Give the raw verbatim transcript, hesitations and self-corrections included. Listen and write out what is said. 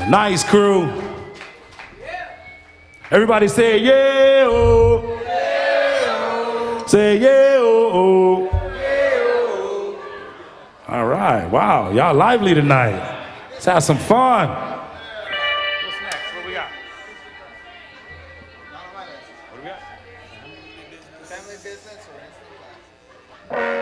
Nice crew. Everybody say yeah, oh. Yeah, oh. Say yeah, oh, oh. All right, wow, y'all lively tonight. Let's have some fun.